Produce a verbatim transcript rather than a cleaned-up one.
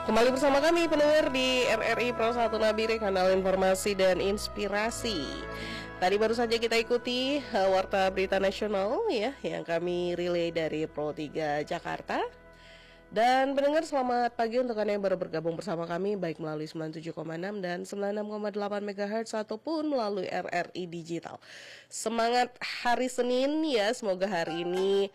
Kembali bersama kami pendengar di R R I Pro satu Nabire, kanal informasi dan inspirasi. Tadi baru saja kita ikuti uh, Warta Berita Nasional ya, yang kami relay dari Pro tiga Jakarta. Dan pendengar, selamat pagi untuk Anda yang baru bergabung bersama kami, baik melalui sembilan puluh tujuh koma enam dan sembilan puluh enam koma delapan megahertz ataupun melalui R R I Digital. Semangat hari Senin ya, semoga hari ini